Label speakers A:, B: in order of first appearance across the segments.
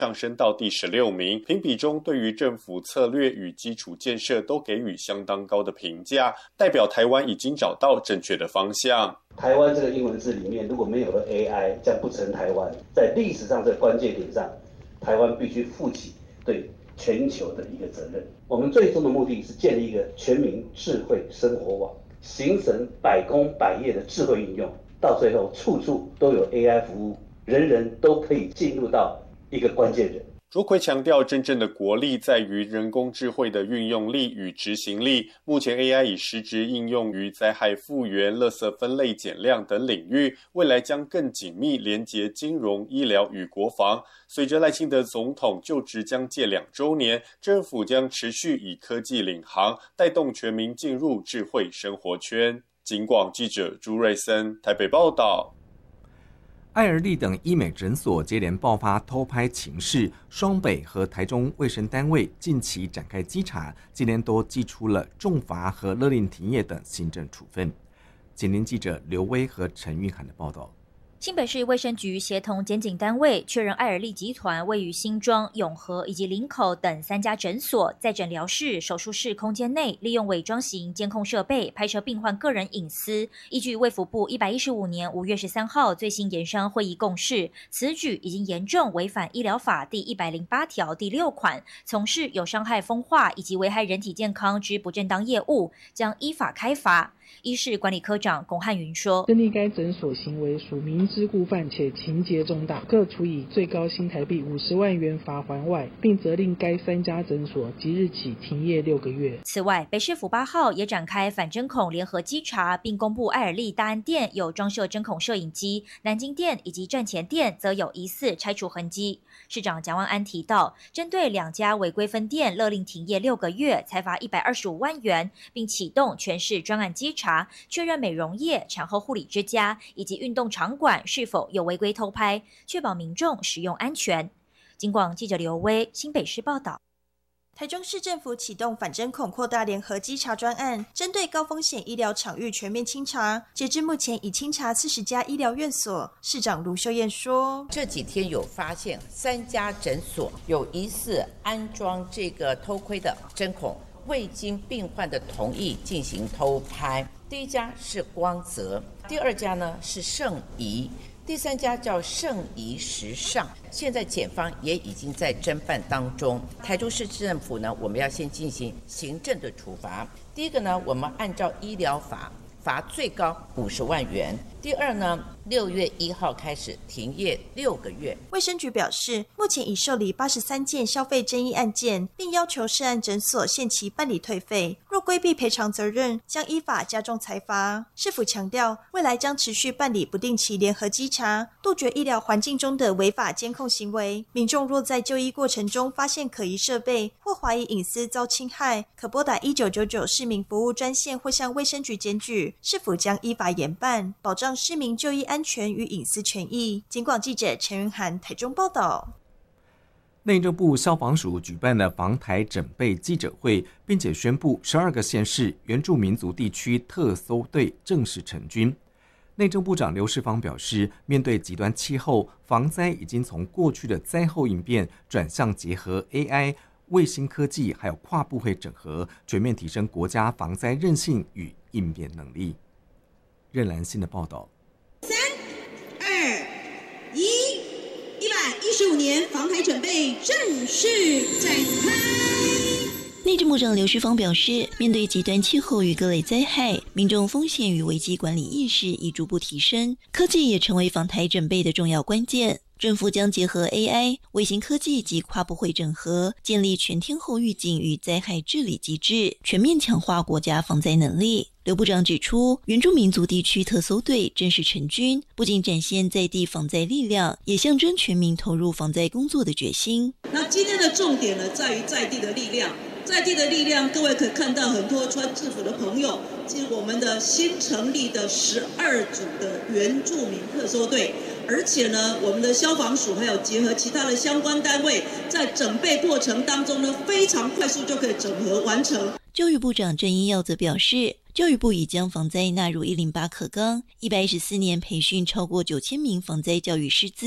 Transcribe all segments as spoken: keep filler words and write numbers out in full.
A: 上升到第十六名，评比中对于政府策略与基础建设都给予相当高的评价，代表台湾已经找到正确的方向。
B: 台湾这个英文字里面如果没有了 A I， 将不成台湾。在历史上这个关键点上，台湾必须负起对全球的一个责任。我们最终的目的是建立一个全民智慧生活网，形成百工百业的智慧应用，到最后处处都有 A I 服务，人人都可以进入到一个关键人。
A: 卓奎强调，真正的国力在于人工智慧的运用力与执行力。目前 A I 已实质应用于灾害复原、垃圾分类减量等领域，未来将更紧密连结金融、医疗与国防。随着赖清德总统就职将届两周年，政府将持续以科技领航，带动全民进入智慧生活圈。警广记者朱瑞森台北报道。
C: 爱而丽等医美诊所接连爆发偷拍情事，双北和台中卫生单位近期展开稽查，今年都祭出了重罚和勒令停业等行政处分。今天记者刘威和陈韵涵的报道。
D: 新北市卫生局协同检警单位确认，爱尔丽集团位于新庄、永和以及林口等三家诊所，在诊疗室、手术室空间内利用伪装型监控设备拍摄病患个人隐私。依据卫福部一百一十五年五月十三号最新研商会议共识，此举已经严重违反医疗法第一百零八条第六款，从事有伤害风化以及危害人体健康之不正当业务，将依法开罚。医事管理科长龚汉云说，
E: 针对该诊所行为属明知故犯且情节重大，各处以最高新台币五十万元罚锾外，并责令该三家诊所即日起停业六个月。
D: 此外，北市府八号也展开反针孔联合稽查，并公布爱尔丽大安店有装设针孔摄影机，南京店以及站前店则有疑似拆除痕迹。市长蒋万安提到，针对两家违规分店勒令停业六个月，裁罚一百二十五万元，并启动全市专案稽查，确认美容业、产后护理之家以及运动场馆是否有违规偷拍，确保民众使用安全。警广记者刘威新北市报道。
F: 台中市政府启动反针孔扩大联合稽查专案，针对高风险医疗场域全面清查。截至目前，已清查四十家医疗院所。市长卢秀燕说，
G: 这几天有发现三家诊所有疑似安装这个偷窥的针孔，未经病患的同意进行偷拍。第一家是光泽，第二家呢是圣仪，第三家叫圣仪时尚。现在检方也已经在侦办当中。台中市政府呢，我们要先进行行政的处罚。第一个呢，我们按照医疗法罚最高五十万元。第二呢，六月一号开始停业六个月。
F: 卫生局表示，目前已受理八十三件消费争议案件，并要求涉案诊所限期办理退费，若规避赔偿责任，将依法加重裁罚。市府强调，未来将持续办理不定期联合稽查，杜绝医疗环境中的违法监控行为。民众若在就医过程中发现可疑设备或怀疑隐私遭侵害，可拨打一九九九市民服务专线或向卫生局检举，市府将依法严办，保障市民就医安全与隐私权益。警广记者陈云涵台中报道。
C: 内政部消防署举办了防台整备记者会，并且宣布十二个县市原住民族地区特搜队正式成军。内政部长刘世芳表示，面对极端气候，防灾已经从过去的灾后应变转向结合 A I、卫星科技还有跨部会整合，全面提升国家防灾韧性与应变能力。任兰心的报道。
H: 三、二、一，一百一十五年防台准备正式展开。
I: 内政部长刘世芳表示，面对极端气候与各类灾害，民众风险与危机管理意识已逐步提升，科技也成为防台准备的重要关键。政府将结合 A I、卫星科技及跨部会整合，建立全天候预警与灾害治理机制，全面强化国家防灾能力。刘部长指出，原住民族地区特搜队正式成军，不仅展现在地防灾力量，也象征全民投入防灾工作的决心。
H: 那今天的重点呢，在于在地的力量。在地的力量，各位可以看到很多穿制服的朋友，即我们的新成立的十二组的原住民特搜队，而且呢，我们的消防署还有结合其他的相关单位，在整备过程当中呢，非常快速就可以整合完成。
I: 教育部长郑英耀则表示，教育部已将防灾纳入一零八课纲，一百一十四年培训超过九千名防灾教育师资。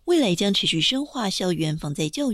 I: 未来将持续深化校园防灾教育。